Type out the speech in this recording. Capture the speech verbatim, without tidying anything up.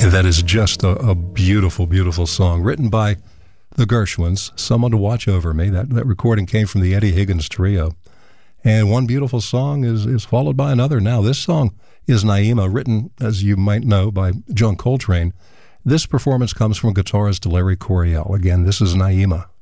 That is just a, a beautiful, beautiful song written by the Gershwins, Someone to Watch Over Me. That, that recording came from the Eddie Higgins Trio. And one beautiful song is, is followed by another. Now, this song is Naima, written, as you might know, by John Coltrane. This performance comes from guitarist Larry Coryell. Again, this is Naima.